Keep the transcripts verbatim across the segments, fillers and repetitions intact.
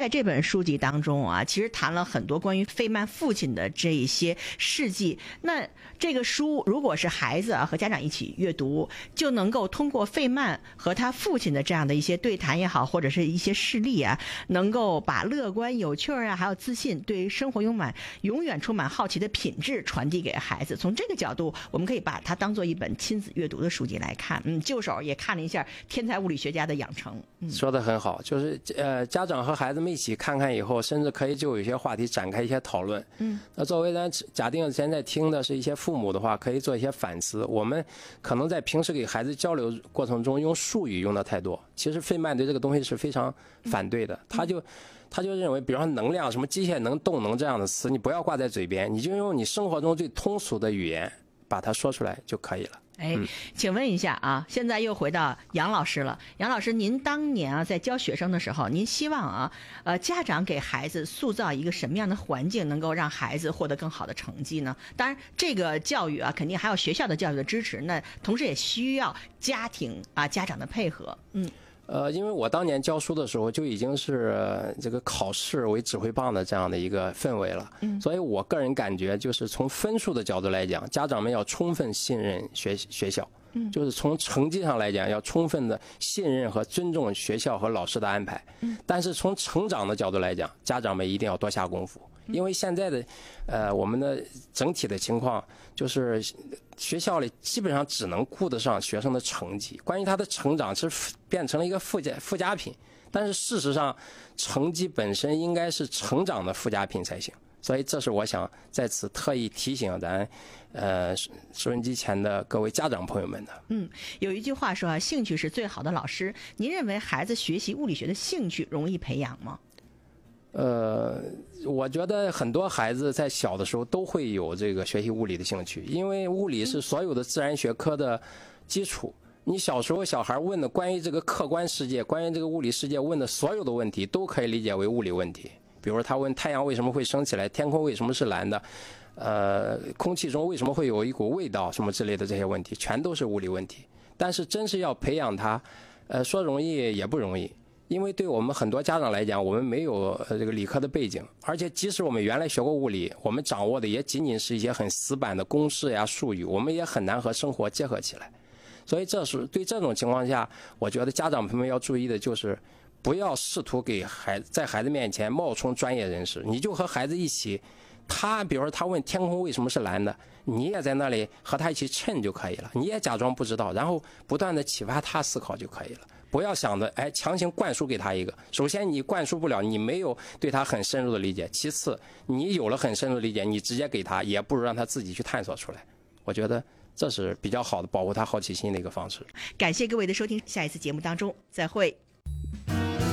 在这本书籍当中啊，其实谈了很多关于费曼父亲的这一些事迹。那这个书如果是孩子啊和家长一起阅读，就能够通过费曼和他父亲的这样的一些对谈也好，或者是一些事例啊，能够把乐观、有趣啊，还有自信，对生活永满、永远充满好奇的品质传递给孩子。从这个角度，我们可以把它当做一本亲子阅读的书籍来看。嗯，就手也看了一下天才物理学家的养成。嗯， 说得很好，就是呃，家长和孩子们一起看看以后，甚至可以就有一些话题展开一些讨论。嗯，那作为咱假定现在听的是一些父母的话，可以做一些反思。我们可能在平时给孩子交流过程中用术语用的太多，其实费曼对这个东西是非常反对的。他就他就认为，比如说能量、什么机械能、动能这样的词，你不要挂在嘴边，你就用你生活中最通俗的语言把它说出来就可以了。 哎，请问一下啊，现在又回到杨老师了。杨老师，您当年啊在教学生的时候，您希望啊，呃，家长给孩子塑造一个什么样的环境，能够让孩子获得更好的成绩呢？当然，这个教育啊，肯定还有学校的教育的支持，那同时也需要家庭啊家长的配合。嗯。 呃，因为我当年教书的时候就已经是这个考试为指挥棒的这样的一个氛围了，嗯，所以我个人感觉就是从分数的角度来讲，家长们要充分信任学学校，嗯，就是从成绩上来讲要充分的信任和尊重学校和老师的安排，嗯，但是从成长的角度来讲，家长们一定要多下功夫。因为现在的，呃，我们的整体的情况就是学校里基本上只能顾得上学生的成绩，关于他的成长是变成了一个附加附加品。但是事实上，成绩本身应该是成长的附加品才行。所以这是我想在此特意提醒咱，呃，收音机前的各位家长朋友们的。 嗯，有一句话说啊，兴趣是最好的老师。您认为孩子学习物理学的兴趣容易培养吗？ 呃，我觉得很多孩子在小的时候都会有这个学习物理的兴趣，因为物理是所有的自然学科的基础。你小时候小孩问的关于这个客观世界、关于这个物理世界问的所有的问题，都可以理解为物理问题。比如他问太阳为什么会升起来，天空为什么是蓝的，呃，空气中为什么会有一股味道，什么之类的这些问题，全都是物理问题。但是真是要培养他，呃，说容易也不容易。因为对我们很多家长来讲，我们没有呃这个理科的背景，而且即使我们原来学过物理，我们掌握的也仅仅是一些很死板的公式呀、术语，我们也很难和生活结合起来。所以这是对这种情况下，我觉得家长朋友们要注意的就是，不要试图给孩子在孩子面前冒充专业人士，你就和孩子一起，他比如说他问天空为什么是蓝的，你也在那里和他一起称就可以了，你也假装不知道，然后不断的启发他思考就可以了。不要想着哎强行灌输给他一个，首先你灌输不了，你没有对他很深入的理解，其次你有了很深入的理解，你直接给他也不如让他自己去探索出来。我觉得这是比较好的保护他好奇心的一个方式。 感谢各位的收听，下一次节目当中再会。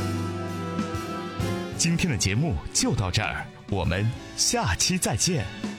今天的节目就到这儿，我们下期再见。